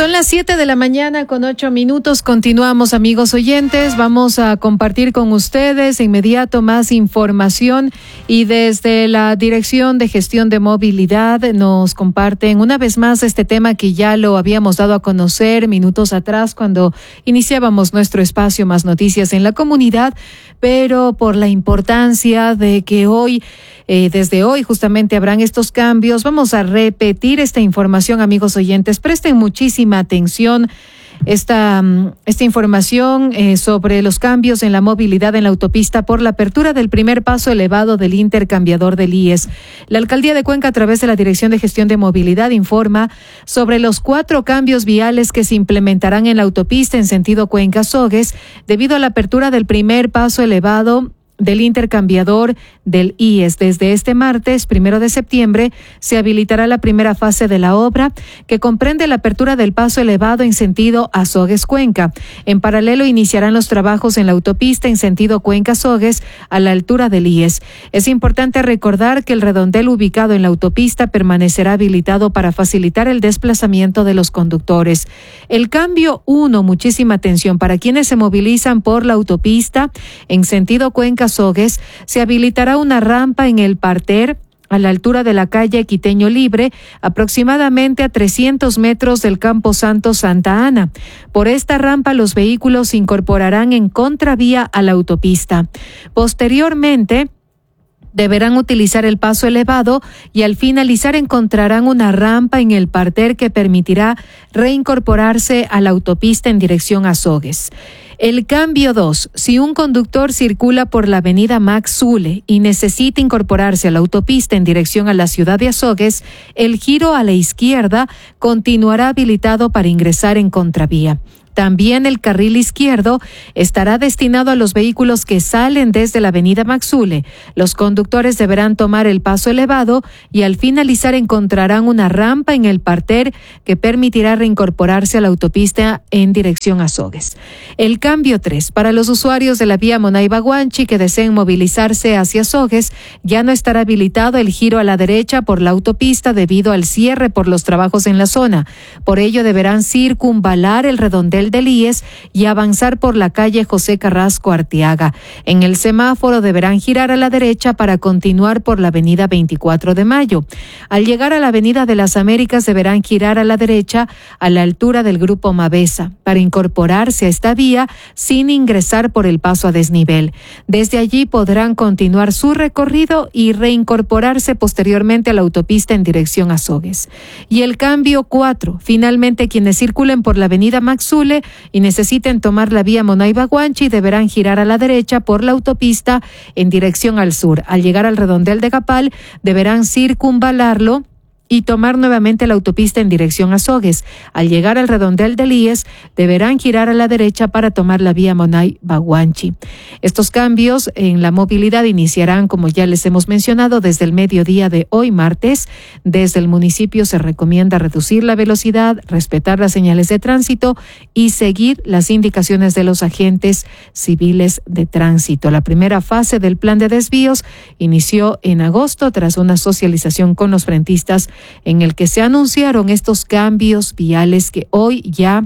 Son las 7:08 a.m. Continuamos, amigos oyentes. Vamos a compartir con ustedes de inmediato más información y desde la Dirección de Gestión de Movilidad nos comparten una vez más este tema que ya lo habíamos dado a conocer minutos atrás cuando iniciábamos nuestro espacio Más Noticias en la Comunidad, pero por la importancia de que hoy desde hoy justamente habrán estos cambios. Vamos a repetir esta información, amigos oyentes. Presten muchísima atención. Esta información sobre los cambios en la movilidad en la autopista por la apertura del primer paso elevado del intercambiador del IES. La Alcaldía de Cuenca, a través de la Dirección de Gestión de Movilidad, informa sobre los 4 cambios viales que se implementarán en la autopista en sentido Cuenca-Sogues debido a la apertura del primer paso elevado del intercambiador del IES. Desde este martes, 1 de septiembre, se habilitará la primera fase de la obra, que comprende la apertura del paso elevado en sentido Azogues-Cuenca. En paralelo, iniciarán los trabajos en la autopista en sentido Cuenca-Sogues a la altura del IES. Es importante recordar que el redondel ubicado en la autopista permanecerá habilitado para facilitar el desplazamiento de los conductores. El cambio 1, muchísima atención, para quienes se movilizan por la autopista en sentido Cuenca-Sogues, se habilitará una rampa en el parter a la altura de la calle Quiteño Libre, aproximadamente a 300 metros del Campo Santo Santa Ana. Por esta rampa, los vehículos se incorporarán en contravía a la autopista. Posteriormente, deberán utilizar el paso elevado y al finalizar encontrarán una rampa en el parter que permitirá reincorporarse a la autopista en dirección a Azogues. El cambio 2. Si un conductor circula por la avenida Max Zule y necesita incorporarse a la autopista en dirección a la ciudad de Azogues, el giro a la izquierda continuará habilitado para ingresar en contravía. También el carril izquierdo estará destinado a los vehículos que salen desde la avenida Max Zule. Los conductores deberán tomar el paso elevado y al finalizar encontrarán una rampa en el parter que permitirá reincorporarse a la autopista en dirección a Azogues. El cambio 3. Para los usuarios de la vía Monaiba-Guanchi que deseen movilizarse hacia Azogues, ya no estará habilitado el giro a la derecha por la autopista debido al cierre por los trabajos en la zona. Por ello deberán circunvalar el redondel del IES y avanzar por la calle José Carrasco Arteaga. En el semáforo deberán girar a la derecha para continuar por la avenida 24 de Mayo. Al llegar a la avenida de las Américas deberán girar a la derecha a la altura del Grupo Mavesa para incorporarse a esta vía sin ingresar por el paso a desnivel. Desde allí podrán continuar su recorrido y reincorporarse posteriormente a la autopista en dirección a Azogues. Y el cambio 4. Finalmente, quienes circulen por la avenida Max Zule y necesiten tomar la vía Monaiba-Guanchi deberán girar a la derecha por la autopista en dirección al sur. Al llegar al redondel de Gapal deberán circunvalarlo y tomar nuevamente la autopista en dirección a Azogues. Al llegar al redondel del IES, deberán girar a la derecha para tomar la vía Monaiba-Guanchi. Estos cambios en la movilidad iniciarán, como ya les hemos mencionado, desde el mediodía de hoy, martes. Desde el municipio se recomienda reducir la velocidad, respetar las señales de tránsito y seguir las indicaciones de los agentes civiles de tránsito. La primera fase del plan de desvíos inició en agosto tras una socialización con los frentistas en el que se anunciaron estos cambios viales que hoy ya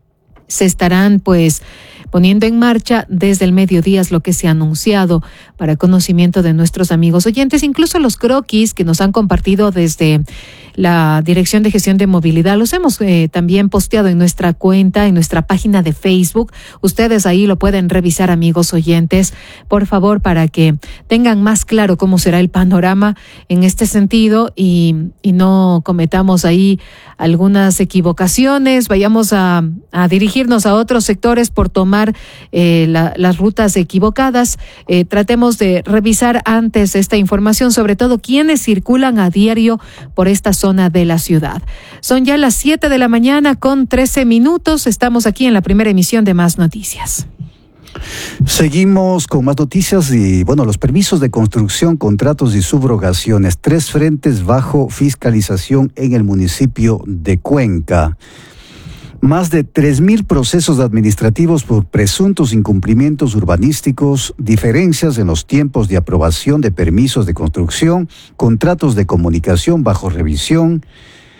se estarán poniendo en marcha desde el mediodía, es lo que se ha anunciado para conocimiento de nuestros amigos oyentes. Incluso los croquis que nos han compartido desde la Dirección de Gestión de Movilidad los hemos también posteado en nuestra cuenta, en nuestra página de Facebook. Ustedes ahí lo pueden revisar, amigos oyentes, por favor, para que tengan más claro cómo será el panorama en este sentido y no cometamos ahí algunas equivocaciones, vayamos a dirigirnos a otros sectores por tomar las rutas equivocadas. Tratemos de revisar antes esta información, sobre todo quienes circulan a diario por esta zona de la ciudad. Son ya las 7:13 a.m. Estamos aquí en la primera emisión de Más Noticias. Seguimos con más noticias y los permisos de construcción, contratos y subrogaciones. 3 frentes bajo fiscalización en el municipio de Cuenca. Más de 3,000 procesos administrativos por presuntos incumplimientos urbanísticos, diferencias en los tiempos de aprobación de permisos de construcción, contratos de comunicación bajo revisión,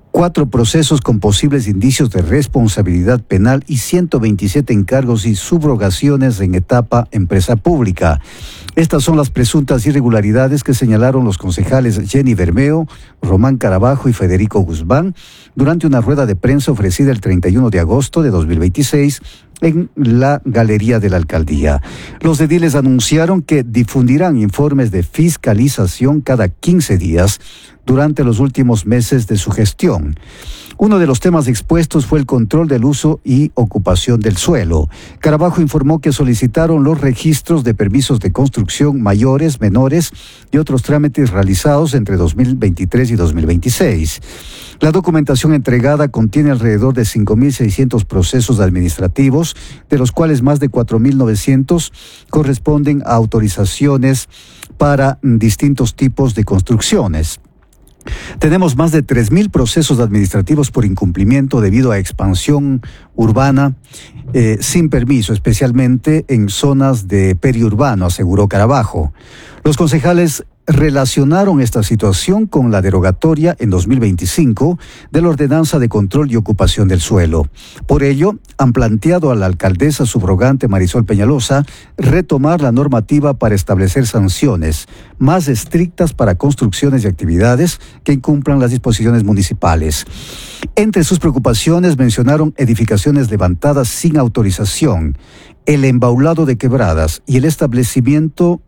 4 procesos con posibles indicios de responsabilidad penal y 127 encargos y subrogaciones en etapa empresa pública. Estas son las presuntas irregularidades que señalaron los concejales Jenny Bermeo, Román Carabajo y Federico Guzmán durante una rueda de prensa ofrecida el 31 de agosto de 2026 en la galería de la alcaldía. Los ediles anunciaron que difundirán informes de fiscalización cada 15 días durante los últimos meses de su gestión. Uno de los temas expuestos fue el control del uso y ocupación del suelo. Carabajo informó que solicitaron los registros de permisos de construcción mayores, menores y otros trámites realizados entre 2023 y 2026. La documentación entregada contiene alrededor de 5.600 procesos administrativos, de los cuales más de 4.900 corresponden a autorizaciones para distintos tipos de construcciones. Tenemos más de 3.000 procesos administrativos por incumplimiento debido a expansión urbana sin permiso, especialmente en zonas de periurbano, aseguró Carabajo. Los concejales relacionaron esta situación con la derogatoria en 2025 de la Ordenanza de Control y Ocupación del Suelo. Por ello, han planteado a la alcaldesa subrogante Marisol Peñalosa retomar la normativa para establecer sanciones más estrictas para construcciones y actividades que incumplan las disposiciones municipales. Entre sus preocupaciones mencionaron edificaciones levantadas sin autorización, el embaulado de quebradas y el establecimientos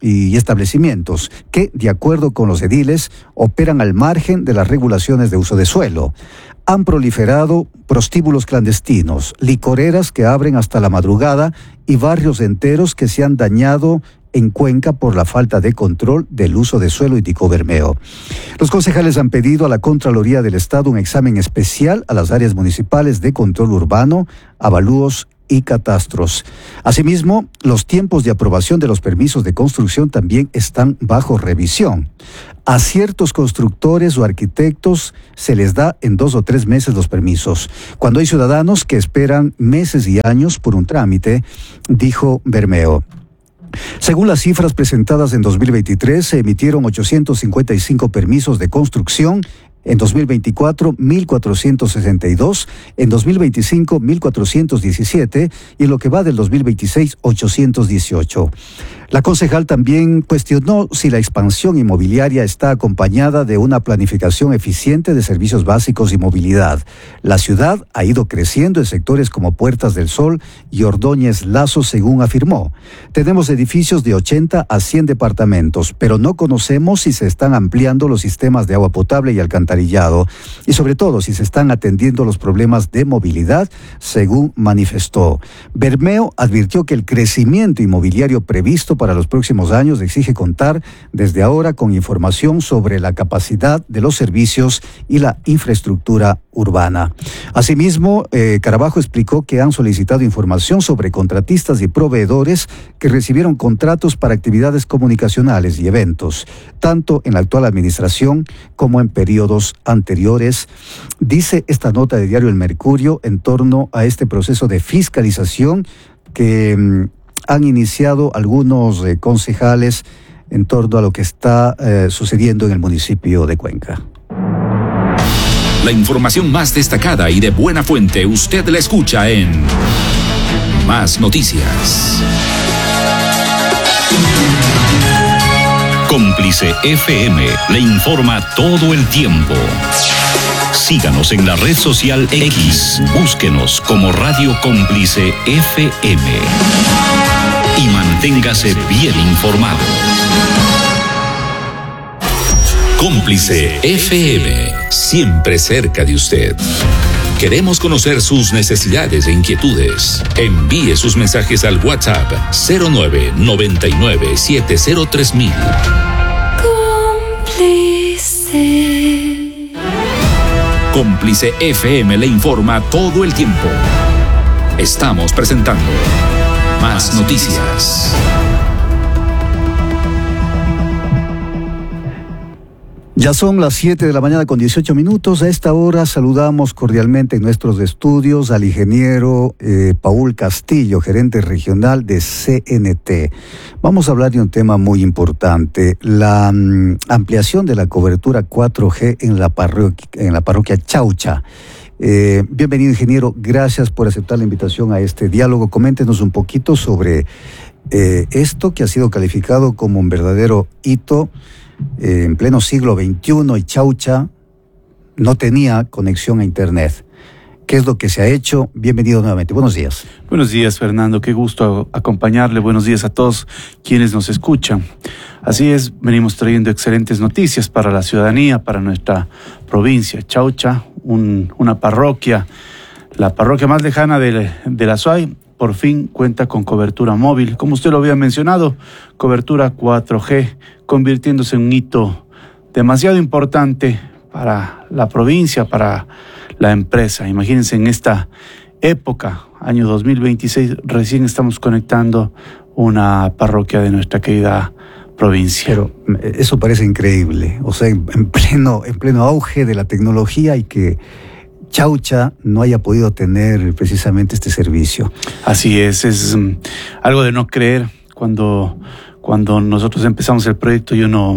que, de acuerdo con los ediles, operan al margen de las regulaciones de uso de suelo. Han proliferado prostíbulos clandestinos, licoreras que abren hasta la madrugada y barrios enteros que se han dañado en Cuenca por la falta de control del uso de suelo, indicó Bermeo. Los concejales han pedido a la Contraloría del Estado un examen especial a las áreas municipales de control urbano, avalúos y catastros. Asimismo, los tiempos de aprobación de los permisos de construcción también están bajo revisión. A ciertos constructores o arquitectos se les da en 2 o 3 meses los permisos, cuando hay ciudadanos que esperan meses y años por un trámite, dijo Bermeo. Según las cifras presentadas en 2023, se emitieron 855 permisos de construcción. En 2024, 1.462, en 2025, 1.417 y en lo que va del 2026, 818. La concejal también cuestionó si la expansión inmobiliaria está acompañada de una planificación eficiente de servicios básicos y movilidad. La ciudad ha ido creciendo en sectores como Puertas del Sol y Ordóñez Lazo, según afirmó. Tenemos edificios de 80 a 100 departamentos, pero no conocemos si se están ampliando los sistemas de agua potable y alcantarillado y sobre todo si se están atendiendo los problemas de movilidad, según manifestó. Bermeo advirtió que el crecimiento inmobiliario previsto para los próximos años exige contar desde ahora con información sobre la capacidad de los servicios y la infraestructura urbana. Asimismo, Carabajo explicó que han solicitado información sobre contratistas y proveedores que recibieron contratos para actividades comunicacionales y eventos, tanto en la actual administración como en periodos anteriores. Dice esta nota de Diario El Mercurio en torno a este proceso de fiscalización que han iniciado algunos concejales en torno a lo que está sucediendo en el municipio de Cuenca. La información más destacada y de buena fuente usted la escucha en Más Noticias. Cómplice FM le informa todo el tiempo. Síganos en la red social X, búsquenos como Radio Cómplice FM y manténgase bien informado. Cómplice FM, siempre cerca de usted. Queremos conocer sus necesidades e inquietudes. Envíe sus mensajes al WhatsApp 0999703000. Cómplice. Cómplice FM le informa todo el tiempo. Estamos presentando Más Noticias. Ya son las 7 de la mañana con 18 minutos. A esta hora saludamos cordialmente en nuestros estudios al ingeniero Paul Castillo, gerente regional de CNT. Vamos a hablar de un tema muy importante, la ampliación de la cobertura 4G en la parroquia Chaucha. Bienvenido, ingeniero. Gracias por aceptar la invitación a este diálogo. Coméntenos un poquito sobre esto que ha sido calificado como un verdadero hito en pleno siglo XXI, y Chaucha no tenía conexión a Internet. ¿Qué es lo que se ha hecho? Bienvenido nuevamente. Buenos días. Buenos días, Fernando. Qué gusto acompañarle. Buenos días a todos quienes nos escuchan. Así es, venimos trayendo excelentes noticias para la ciudadanía, para nuestra provincia. Chaucha, una parroquia, la parroquia más lejana de la SUAY, por fin cuenta con cobertura móvil. Como usted lo había mencionado, cobertura 4G, convirtiéndose en un hito demasiado importante para la provincia, para la empresa. Imagínense, en esta época, año 2026, recién estamos conectando una parroquia de nuestra querida provincia. Pero eso parece increíble. O sea, en pleno auge de la tecnología, y que Chaucha no haya podido tener precisamente este servicio. Así es algo de no creer. Cuando nosotros empezamos el proyecto,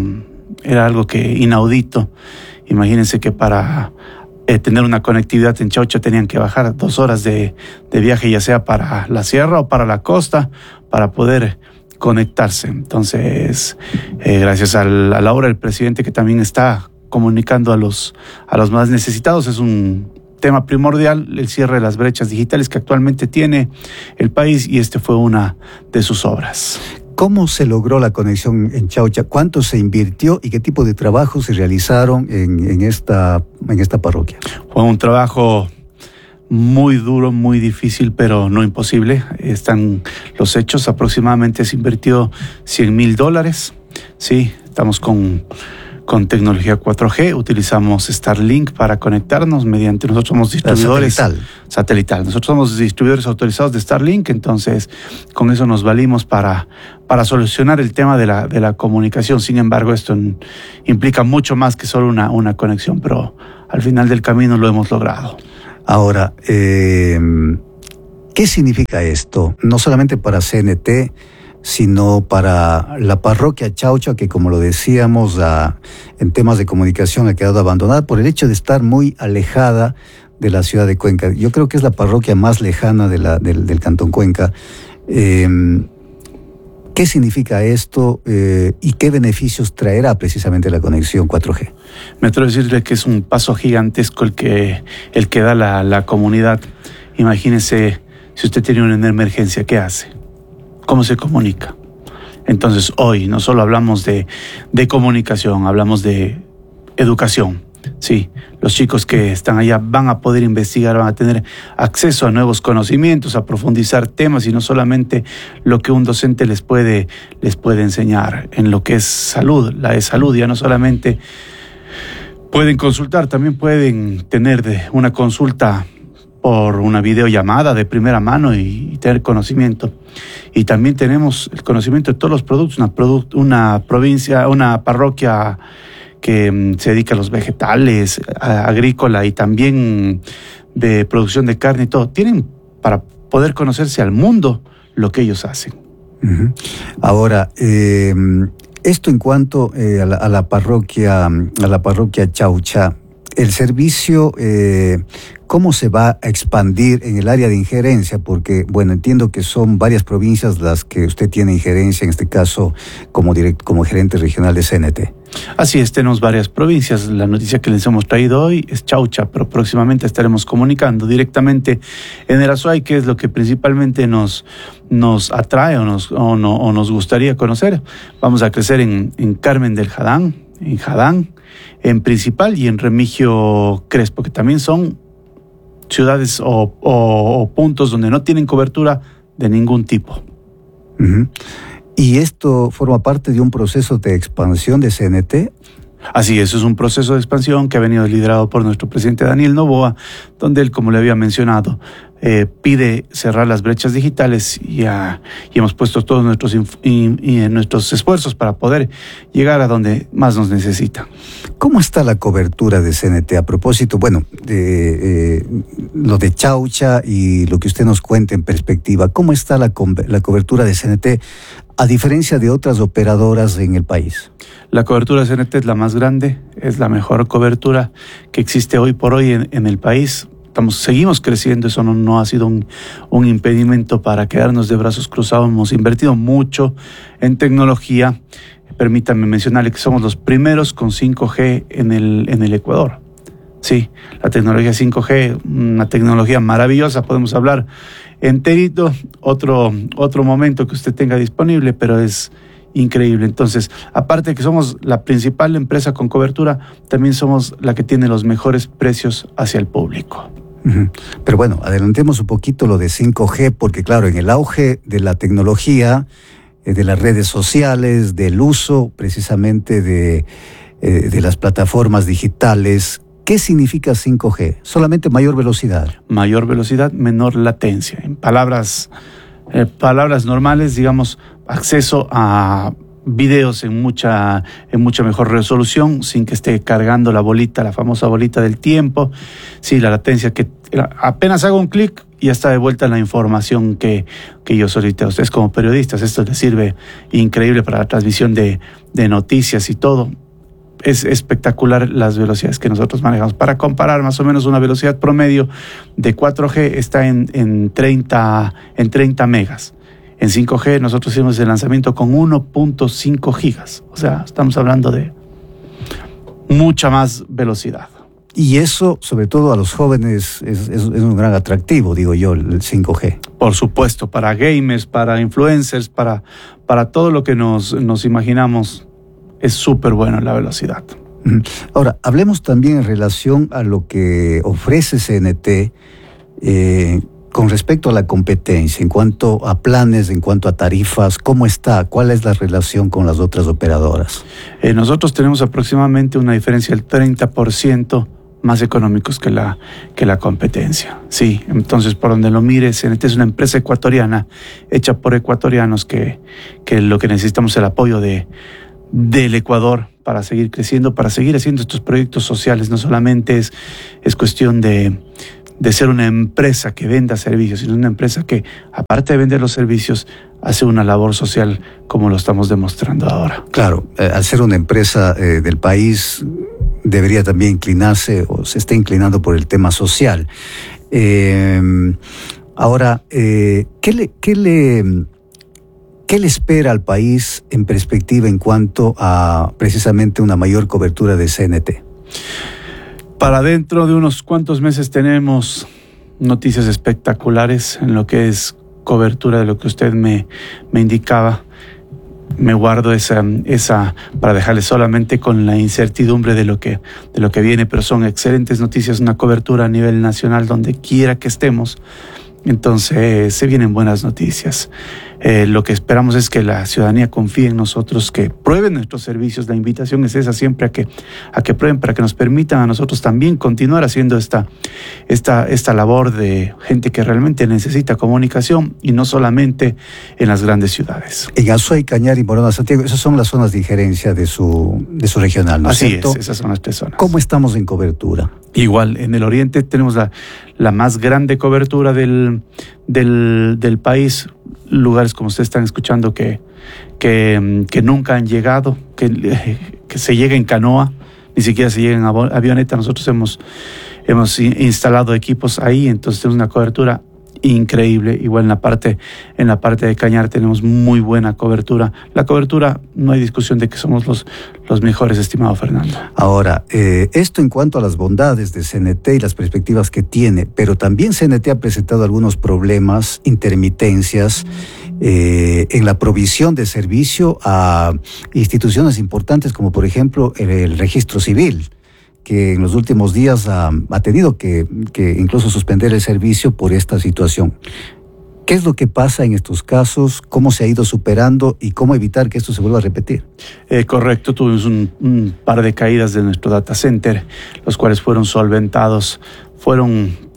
era algo que inaudito. Imagínense que para tener una conectividad en Chaucha tenían que bajar 2 horas de viaje, ya sea para la sierra o para la costa, para poder conectarse. Entonces, gracias a la obra del presidente, que también está comunicando a los más necesitados, es un tema primordial el cierre de las brechas digitales que actualmente tiene el país, y este fue una de sus obras. ¿Cómo se logró la conexión en Chaucha? ¿Cuánto se invirtió y qué tipo de trabajos se realizaron en esta parroquia? Fue un trabajo muy duro, muy difícil, pero no imposible. Están los hechos. Aproximadamente se invirtió $100,000. Sí, estamos con tecnología 4G, utilizamos Starlink para conectarnos mediante, nosotros somos distribuidores satelital. Nosotros somos distribuidores autorizados de Starlink, entonces con eso nos valimos para solucionar el tema de la comunicación. Sin embargo, esto implica mucho más que solo una conexión, pero al final del camino lo hemos logrado. Ahora, ¿qué significa esto? No solamente para CNT, sino para la parroquia Chaucha, que, como lo decíamos, en temas de comunicación ha quedado abandonada por el hecho de estar muy alejada de la ciudad de Cuenca. Yo creo que es la parroquia más lejana del Cantón Cuenca. ¿Qué significa esto y qué beneficios traerá precisamente la conexión 4G? Me atrevo a decirle que es un paso gigantesco el que da la comunidad. Imagínese, si usted tiene una emergencia, ¿qué hace? ¿Cómo se comunica? Entonces, hoy no solo hablamos de comunicación, hablamos de educación. Sí, los chicos que están allá van a poder investigar, van a tener acceso a nuevos conocimientos, a profundizar temas, y no solamente lo que un docente les puede enseñar en lo que es salud, la e-salud. Ya no solamente pueden consultar, también pueden tener una consulta por una videollamada de primera mano y tener conocimiento. Y también tenemos el conocimiento de todos los productos, una parroquia que se dedica a los vegetales, agrícola y también de producción de carne y todo. Tienen para poder conocerse al mundo lo que ellos hacen. Uh-huh. Ahora, esto en cuanto a la parroquia Chaucha, el servicio, ¿cómo se va a expandir en el área de injerencia? Porque, bueno, entiendo que son varias provincias las que usted tiene injerencia, en este caso como gerente regional de CNT. Así es, tenemos varias provincias. La noticia que les hemos traído hoy es Chaucha, pero próximamente estaremos comunicando directamente en el Azuay, que es lo que principalmente nos atrae o nos gustaría conocer. Vamos a crecer en Carmen del Jadán, en Jadán, en Principal y en Remigio Crespo, que también son ciudades o puntos donde no tienen cobertura de ningún tipo. Uh-huh. ¿Y esto forma parte de un proceso de expansión de CNT? Así es un proceso de expansión que ha venido liderado por nuestro presidente Daniel Noboa, donde él, como le había mencionado, pide cerrar las brechas digitales y hemos puesto todos nuestros esfuerzos para poder llegar a donde más nos necesita. ¿Cómo está la cobertura de CNT? A propósito, bueno, lo de Chaucha y lo que usted nos cuenta en perspectiva, ¿cómo está la cobertura de CNT a diferencia de otras operadoras en el país? La cobertura de CNT es la más grande, es la mejor cobertura que existe hoy por hoy en el país. Seguimos creciendo, eso no ha sido un impedimento para quedarnos de brazos cruzados. Hemos invertido mucho en tecnología. Permítanme mencionarle que somos los primeros con 5G en el Ecuador. Sí, la tecnología 5G, una tecnología maravillosa, podemos hablar enterito, otro momento que usted tenga disponible, pero es increíble. Entonces, aparte de que somos la principal empresa con cobertura, también somos la que tiene los mejores precios hacia el público. Pero bueno, adelantemos un poquito lo de 5G, porque claro, en el auge de la tecnología, de las redes sociales, del uso precisamente de las plataformas digitales, ¿qué significa 5G? Solamente mayor velocidad. Mayor velocidad, menor latencia. En palabras normales, digamos, acceso a videos en mucha mejor resolución, sin que esté cargando la famosa bolita del tiempo. Sí, la latencia que apenas hago un clic y ya está de vuelta la información que yo solicité a ustedes como periodistas. Esto les sirve increíble para la transmisión de noticias y todo. Es espectacular las velocidades que nosotros manejamos. Para comparar, más o menos una velocidad promedio de 4G está en 30 megas. En 5G nosotros hicimos el lanzamiento con 1.5 gigas. O sea, estamos hablando de mucha más velocidad. Y eso, sobre todo a los jóvenes, es un gran atractivo, digo yo, el 5G. Por supuesto, para gamers, para influencers, para todo lo que nos imaginamos, es súper bueno la velocidad. Ahora, hablemos también en relación a lo que ofrece CNT con respecto a la competencia, en cuanto a planes, en cuanto a tarifas, ¿cómo está? ¿Cuál es la relación con las otras operadoras? Nosotros tenemos aproximadamente una diferencia del 30% más económicos que la competencia. Sí, entonces por donde lo mire, CNT es una empresa ecuatoriana, hecha por ecuatorianos, que lo que necesitamos es el apoyo del Ecuador para seguir creciendo, para seguir haciendo estos proyectos sociales. No solamente es cuestión de ser una empresa que venda servicios, sino una empresa que, aparte de vender los servicios, hace una labor social como lo estamos demostrando ahora. Claro, al ser una empresa del país, debería también inclinarse, o se está inclinando por el tema social. Ahora, ¿qué le espera al país en perspectiva en cuanto a precisamente una mayor cobertura de CNT? Para dentro de unos cuantos meses tenemos noticias espectaculares en lo que es cobertura de lo que usted me indicaba. Me guardo esa para dejarle solamente con la incertidumbre de lo que viene, pero son excelentes noticias, una cobertura a nivel nacional donde quiera que estemos. Entonces se vienen buenas noticias. Lo que esperamos es que la ciudadanía confíe en nosotros, que prueben nuestros servicios. La invitación es esa, siempre a que prueben, para que nos permitan a nosotros también continuar haciendo esta labor de gente que realmente necesita comunicación, y no solamente en las grandes ciudades. En Azuay, Cañar y Morona, Santiago, esas son las zonas de injerencia de su regional, ¿no es cierto? Así es, esas son las 3 zonas. ¿Cómo estamos en cobertura? Igual, en el oriente tenemos la más grande cobertura del país. Lugares como ustedes están escuchando que nunca han llegado, que se llega en canoa, ni siquiera se llega en avioneta. Nosotros hemos instalado equipos ahí, entonces tenemos una cobertura increíble. Igual en la parte de Cañar tenemos muy buena cobertura. La cobertura, no hay discusión de que somos los mejores, estimado Fernando. Ahora, esto en cuanto a las bondades de CNT y las perspectivas que tiene, pero también CNT ha presentado algunos problemas, intermitencias en la provisión de servicio a instituciones importantes, como por ejemplo el registro civil, que en los últimos días ha tenido que incluso suspender el servicio por esta situación. ¿Qué es lo que pasa en estos casos? ¿Cómo se ha ido superando y cómo evitar que esto se vuelva a repetir? Correcto, tuvimos un par de caídas de nuestro data center, los cuales fueron solventados. Fueron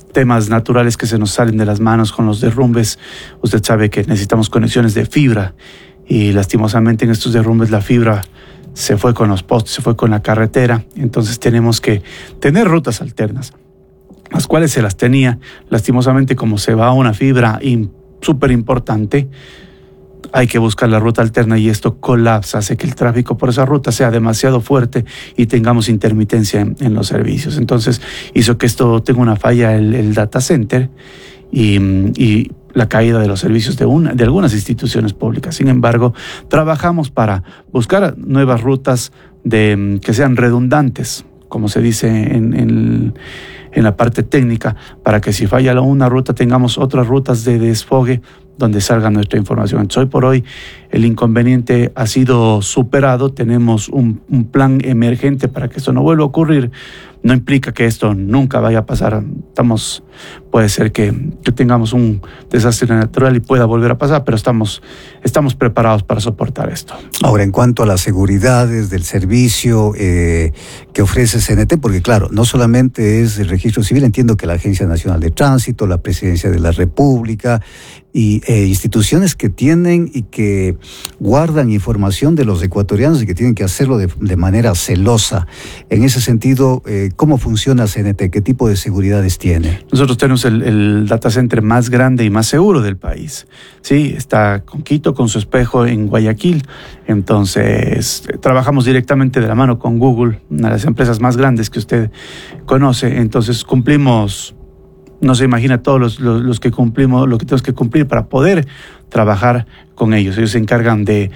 temas naturales que se nos salen de las manos con los derrumbes. Usted sabe que necesitamos conexiones de fibra y lastimosamente en estos derrumbes la fibra se fue con los postes, se fue con la carretera. Entonces tenemos que tener rutas alternas, las cuales se las tenía. Lastimosamente, como se va una fibra súper importante, hay que buscar la ruta alterna y esto colapsa, hace que el tráfico por esa ruta sea demasiado fuerte y tengamos intermitencia en los servicios. Entonces hizo que esto tenga una falla el data center y la caída de los servicios de algunas instituciones públicas. Sin embargo, trabajamos para buscar nuevas rutas que sean redundantes, como se dice en la parte técnica, para que si falla una ruta tengamos otras rutas de desfogue donde salga nuestra información. Entonces, hoy por hoy el inconveniente ha sido superado, tenemos un plan emergente para que esto no vuelva a ocurrir. No implica que esto nunca vaya a pasar. Puede ser que tengamos un desastre natural y pueda volver a pasar, pero estamos preparados para soportar esto. Ahora, en cuanto a las seguridades del servicio que ofrece CNT, porque claro, no solamente es el registro civil, entiendo que la Agencia Nacional de Tránsito, la Presidencia de la República y instituciones que tienen y que guardan información de los ecuatorianos y que tienen que hacerlo de manera celosa. En ese sentido, ¿cómo funciona CNT? ¿Qué tipo de seguridades tiene? Nosotros tenemos el data center más grande y más seguro del país. Sí, está con Quito, con su espejo en Guayaquil. Entonces, trabajamos directamente de la mano con Google, una de las empresas más grandes que usted conoce. Entonces, cumplimos, no se imagina todos los que cumplimos, lo que tenemos que cumplir para poder trabajar con ellos. Ellos se encargan de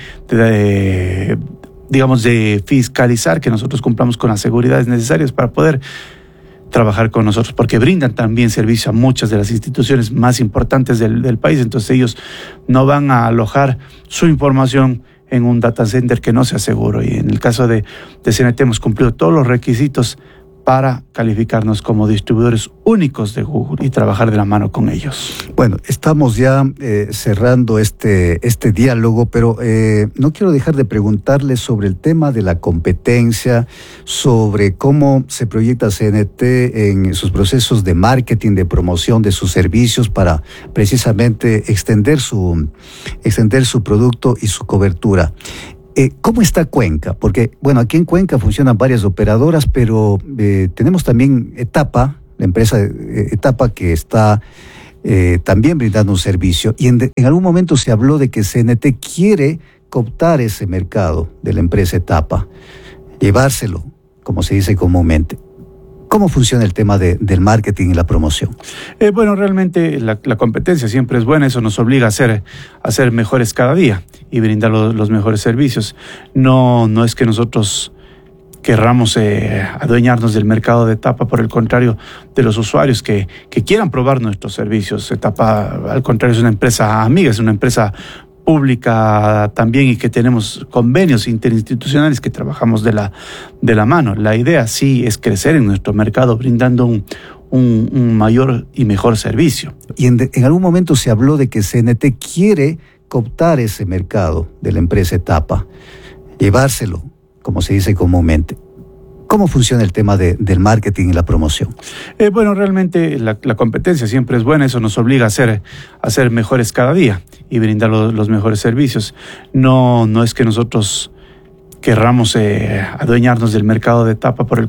fiscalizar que nosotros cumplamos con las seguridades necesarias para poder trabajar con nosotros, porque brindan también servicio a muchas de las instituciones más importantes del país. Entonces ellos no van a alojar su información en un data center que no sea seguro. Y en el caso de CNT hemos cumplido todos los requisitos para calificarnos como distribuidores únicos de Google y trabajar de la mano con ellos. Bueno, estamos ya cerrando este diálogo, pero no quiero dejar de preguntarle sobre el tema de la competencia, sobre cómo se proyecta CNT en sus procesos de marketing, de promoción de sus servicios para precisamente extender su producto y su cobertura. ¿Cómo está Cuenca? Porque, bueno, aquí en Cuenca funcionan varias operadoras, pero tenemos también Etapa, la empresa Etapa que está también brindando un servicio. Y en algún momento se habló de que CNT quiere cooptar ese mercado de la empresa Etapa, llevárselo, como se dice comúnmente. ¿Cómo funciona el tema del marketing y la promoción? Bueno, realmente la competencia siempre es buena, eso nos obliga a ser mejores cada día y brindar los mejores servicios. No es que nosotros querramos adueñarnos del mercado de Etapa, por el contrario, de los usuarios que quieran probar nuestros servicios. Etapa, al contrario, es una empresa amiga, es una empresa pública también y que tenemos convenios interinstitucionales que trabajamos de la mano. La idea sí es crecer en nuestro mercado brindando un mayor y mejor servicio. Y en algún momento se habló de que CNT quiere cooptar ese mercado de la empresa Etapa, llevárselo, como se dice comúnmente. ¿Cómo funciona el tema del marketing y la promoción? Bueno, realmente la competencia siempre es buena, eso nos obliga a ser mejores cada día y brindar los mejores servicios. No es que nosotros querramos adueñarnos del mercado de Etapa, por el